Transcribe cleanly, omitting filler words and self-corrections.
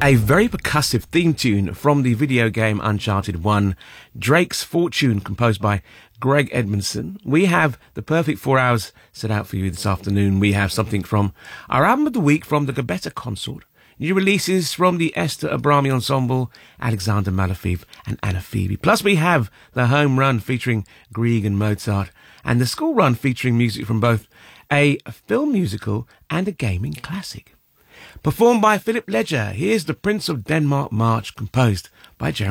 A very percussive theme tune from the video game Uncharted 1, Drake's Fortune, composed by Greg Edmondson. We have the perfect 4 hours set out for you this afternoon. We have something from our album of the week from the Gabetta Consort, new releases from the Esther Abrami Ensemble, Alexander Malafiev and Anna Phoebe. Plus we have the Home Run featuring Grieg and Mozart, and the School Run featuring music from both a film musical and a gaming classic. Performed by Philip Ledger, here's the Prince of Denmark March, composed by Jeremy